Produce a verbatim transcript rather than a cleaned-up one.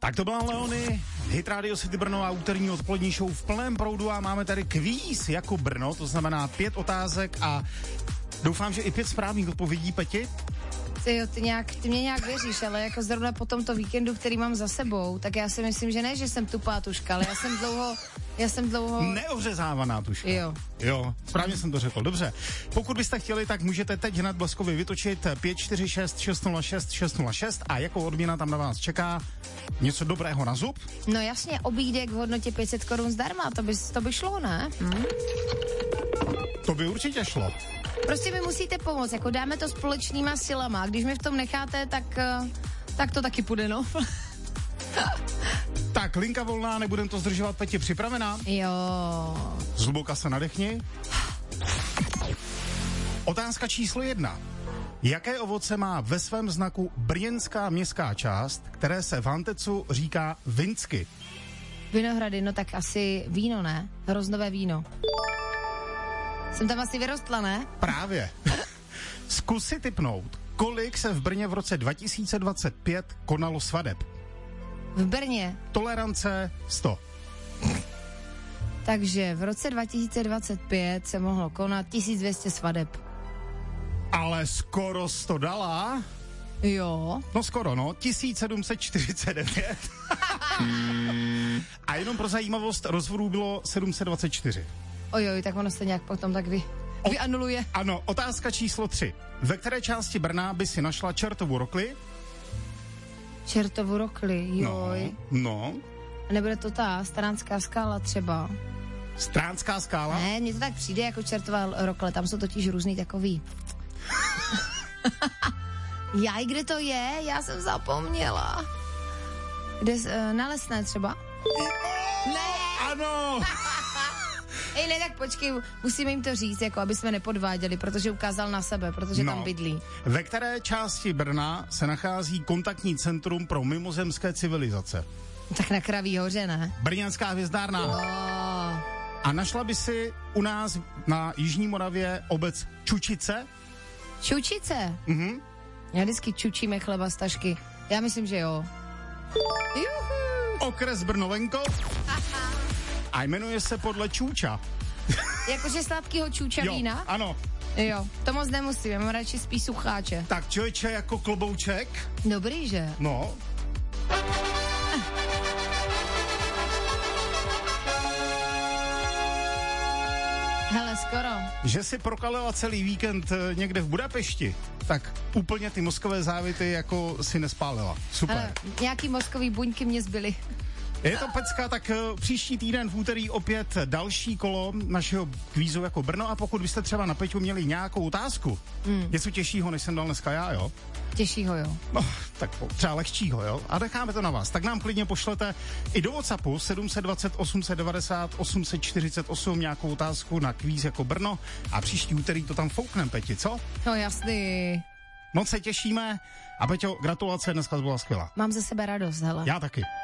Tak to byla Leony, Hit Radio City Brno a úterní odpolední show v plném proudu a máme tady kvíz jako Brno, to znamená pět otázek a doufám, že i pět správných odpovědí, Peti. Ty jo, ty, nějak, ty mě nějak věříš, ale jako zrovna po tomto víkendu, který mám za sebou, tak já si myslím, že ne, že jsem tupá tuška, ale já jsem dlouho, já jsem dlouho... Neořezávaná tuška. Jo. Jo, správně jsem to řekl, dobře. Pokud byste chtěli, tak můžete teď hned bleskově vytočit pět čtyři šest šest nula šest šest nula šest a jako odměna tam na vás čeká něco dobrého na zub. No jasně, obídek v hodnotě pět set korun zdarma, to by, to by šlo, ne? Hm? To by určitě šlo. Prostě mi musíte pomoct, jako dáme to společnýma silama, když mi v tom necháte, tak, tak to taky půjde, no. Tak, linka volná, nebudem to zdržovat, Peti, připravená? Jo. Zhluboka se nadechni. Otázka číslo jedna. Jaké ovoce má ve svém znaku brněnská městská část, které se v Hantecu říká Vinsky? Vinohrady, no tak asi víno, ne? Hroznové víno. Jsem tam asi vyrostla, ne? Právě. Zkus si tipnout, kolik se v Brně v roce dva tisíce dvacet pět konalo svadeb. V Brně. Tolerance sto. Takže v roce dva tisíce dvacet pět se mohlo konat tisíc dvě stě svadeb. Ale skoro sto dala. Jo. No skoro, no. tisíc sedm set čtyřicet devět. A jenom pro zajímavost, rozvodů bylo sedm set dvacet čtyři. Ojoj, tak ono se nějak potom tak vy, o, vyanuluje. Ano, otázka číslo tři. Ve které části Brna by si našla čertovu rokli? Čertovu rokli, joj. No, no. A nebude to ta Stránská skála třeba? Stránská skála? Ne, mně to tak přijde jako čertová rokle, tam jsou totiž různý takový. Jaj, kde to je? Já jsem zapomněla. Kde, uh, na Lesné třeba? Ne! Ano! Ej, ne, tak počkej, musíme jim to říct, jako aby jsme nepodváděli, protože ukázal na sebe, protože no. tam bydlí. Ve které části Brna se nachází kontaktní centrum pro mimozemské civilizace? Tak na Kraví hoře, ne? Brněnská hvězdárna. Oh. A našla by si u nás na Jižní Moravě obec Čučice? Čučice? Mhm. Já vždycky čučíme chleba z tašky. Já myslím, že jo. Juhu. Okres Brno-Venkov. A jmenuje se podle čůča. Jakože sladkýho čůča jo, vína? Ano. Jo, to moc nemusím, já mám radši spíš sucháče. Tak člověče jako klobouček. Dobrý, že? No. Hele, skoro. Že si prokalila celý víkend někde v Budapešti, tak úplně ty mozkové závity jako si nespálila. Super. Hele, nějaký mozkový buňky mě zbyly. Je to pecka, tak uh, příští týden v úterý opět další kolo našeho kvízu jako Brno a pokud byste třeba na Peťu měli nějakou otázku, mm. něco těžšího, než jsem dal dneska já, jo? Těžšího, jo. No, tak třeba lehčího, jo? A necháme to na vás. Tak nám klidně pošlete i do WhatsAppu sedm set dvacet, osm set devadesát, osm set čtyřicet osm nějakou otázku na kvíz jako Brno a příští úterý to tam fouknem, Peti, co? No jasný. Moc se těšíme a Peťo, gratulace, dneska to byla skvělá. Mám ze sebe radost, hele. Já taky.